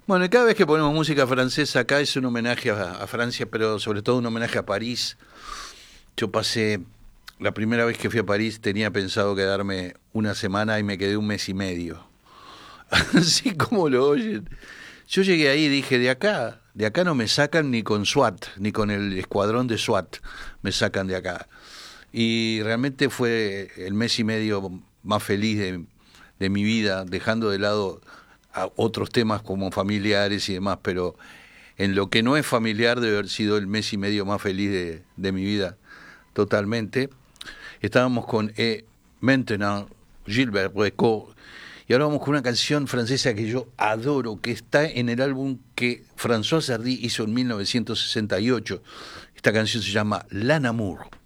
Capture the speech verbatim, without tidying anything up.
Bueno, y cada vez que ponemos música francesa acá es un homenaje a, a Francia, pero sobre todo un homenaje a París. Yo pasé, la primera vez que fui a París tenía pensado quedarme una semana y me quedé un mes y medio. Así como lo oyen. Yo llegué ahí y dije, de acá, de acá no me sacan ni con SWAT, ni con el escuadrón de SWAT, me sacan de acá. Y realmente fue el mes y medio más feliz de, de mi vida, dejando de lado a otros temas como familiares y demás, pero en lo que no es familiar debe haber sido el mes y medio más feliz de, de mi vida, totalmente. Estábamos con E. Maintenant, Gilbert Bécaud, y ahora vamos con una canción francesa que yo adoro, que está en el álbum que François Hardy hizo en mil novecientos sesenta y ocho. Esta canción se llama L'Amour.